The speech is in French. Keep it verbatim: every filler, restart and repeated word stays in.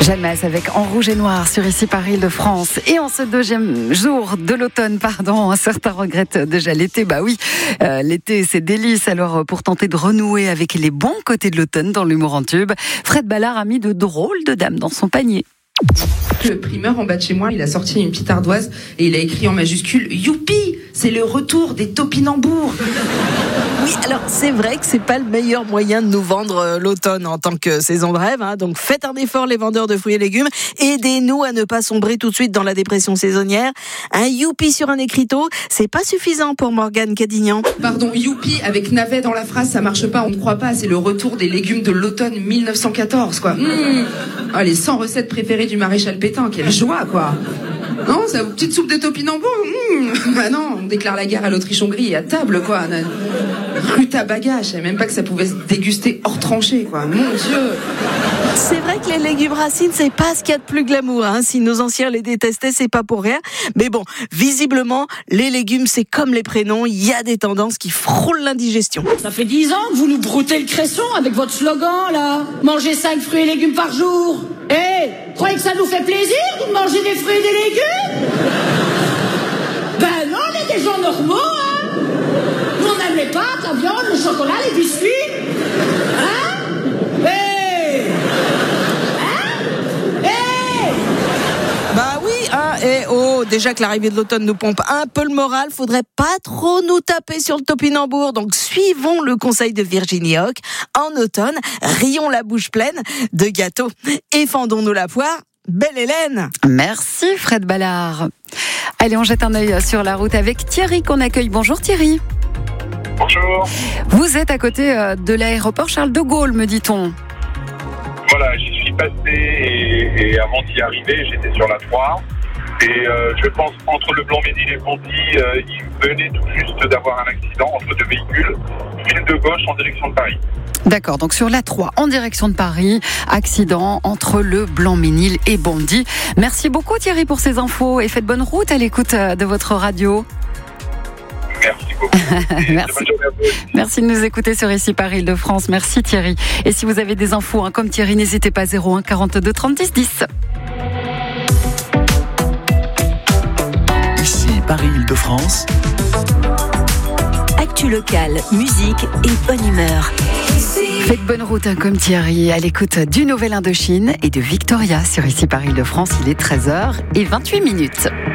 Jalmas avec En Rouge et Noir sur Ici Paris de France. Et en ce deuxième jour de l'automne, pardon, certains regrettent déjà l'été. Bah oui, euh, l'été c'est délice. Alors pour tenter de renouer avec les bons côtés de l'automne dans l'humour en tube, Fred Ballard a mis de drôles de dames dans son panier. Le primeur en bas de chez moi, il a sorti une petite ardoise et il a écrit en majuscule « Youpi, c'est le retour des topinambours !» Oui, alors c'est vrai que c'est pas le meilleur moyen de nous vendre euh, l'automne en tant que saison de rêve. Hein. Donc faites un effort les vendeurs de fruits et légumes. Aidez-nous à ne pas sombrer tout de suite dans la dépression saisonnière. Un youpi sur un écriteau, c'est pas suffisant pour Morgane Cadignan. Pardon, youpi avec navet dans la phrase, ça marche pas, on ne croit pas. C'est le retour des légumes de l'automne mille neuf cent quatorze, quoi. Mmh. Ah, les cent recettes préférées du maréchal Pétain, quelle joie, quoi. Non, c'est une petite soupe de topinambours. Mmh. Bah non, on déclare la guerre à l'Autriche-Hongrie à table, quoi. Rutabaga, je savais même pas que ça pouvait se déguster hors tranchée, quoi. Mon Dieu. C'est vrai que les légumes racines, c'est pas ce qu'il y a de plus glamour, hein. Si nos anciens les détestaient, c'est pas pour rien. Mais bon, visiblement, les légumes, c'est comme les prénoms, il y a des tendances qui frôlent l'indigestion. Ça fait dix ans que vous nous broutez le cresson avec votre slogan, là. Mangez cinq fruits et légumes par jour. Eh, hey, croyez que ça nous fait plaisir de manger des fruits et des légumes? Ben non, on est des gens normaux, hein. Nous, on aime les pâtes, la viande, le chocolat, les biscuits. Hein? Hey! Hein? Hey! Bah oui, hein, et oh, déjà que l'arrivée de l'automne nous pompe un peu le moral, faudrait pas trop nous taper sur le topinambour. Donc suivons le conseil de Virginie Hoc. En automne, rions la bouche pleine de gâteaux et fendons-nous la poire. Belle Hélène. Merci Fred Ballard. Allez, on jette un œil sur la route avec Thierry qu'on accueille. Bonjour Thierry. Bonjour. Vous êtes à côté de l'aéroport Charles de Gaulle, me dit-on. Voilà, j'y suis passé et, et avant d'y arriver, j'étais sur la trois. Et euh, je pense entre le Blanc-Ménil et Bondy, euh, il venait tout juste d'avoir un accident entre deux véhicules, file de gauche en direction de Paris. D'accord, donc sur l'A trois en direction de Paris, accident entre le Blanc-Ménil et Bondy. Merci beaucoup Thierry pour ces infos et faites bonne route à l'écoute de votre radio. Merci beaucoup. Merci. Merci de nous écouter sur Ici Paris de France. Merci Thierry. Et si vous avez des infos hein, comme Thierry, n'hésitez pas zéro un quarante-deux trente-dix dix. Ici Paris de France. Actu locale, musique et bonne humeur. Faites bonne route hein, comme Thierry à l'écoute du Nouvel Indochine et de Victoria sur Ici Paris de France. Il est treize heures vingt-huit minutes.